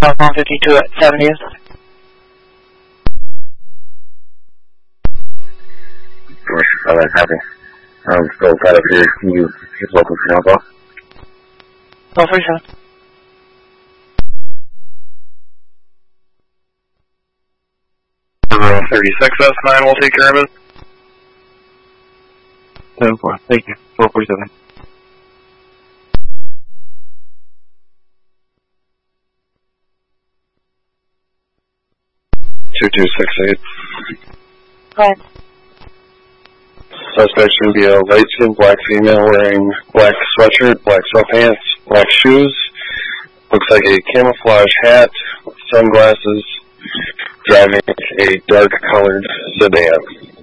southbound 52 at 70th. Alright, happy. Still got up here. Can you just local for now, call? 1237. 36S9 will take care of it. 7-4. Thank you. 447. Go ahead. Suspect should be a light-skinned black female wearing black sweatshirt, black sweatpants, black shoes. Looks like a camouflage hat, sunglasses, driving a dark-colored sedan.